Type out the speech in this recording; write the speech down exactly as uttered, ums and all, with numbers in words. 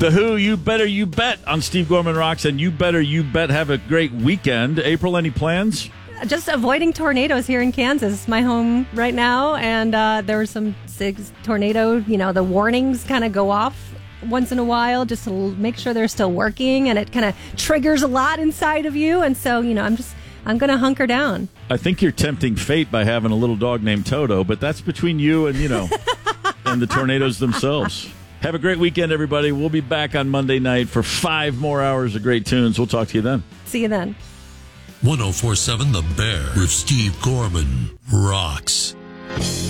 The Who, You Better You Bet on Steve Gorman Rocks, and you better you bet have a great weekend. April, any plans? Just avoiding tornadoes here in Kansas, my home right now, and uh, there were some six tornado, you know, the warnings kind of go off once in a while just to make sure they're still working, and it kind of triggers a lot inside of you, and so, you know, I'm just, I'm going to hunker down. I think you're tempting fate by having a little dog named Toto, but that's between you and, you know, and the tornadoes themselves. Have a great weekend, everybody. We'll be back on Monday night for five more hours of great tunes. We'll talk to you then. See you then. one oh four point seven The Bear with Steve Gorman rocks.